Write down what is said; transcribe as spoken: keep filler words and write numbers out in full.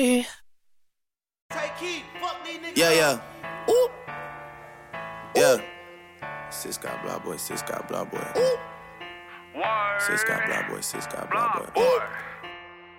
Yeah. Take heat, fuck these niggas. Yeah, yeah. Ooh. Yeah. Sis got blah boy, sis got blah boy. Ooh. Sis got blah boy, sis got blah boy. Ooh.